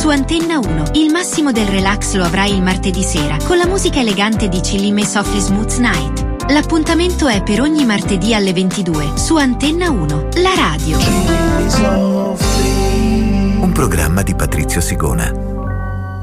su Antenna 1. Il massimo del relax lo avrai il martedì sera con la musica elegante di Chilli Me Softly Smooth Night. L'appuntamento è per ogni martedì alle 22 su Antenna 1, la radio. Un programma di Patrizio Sigona.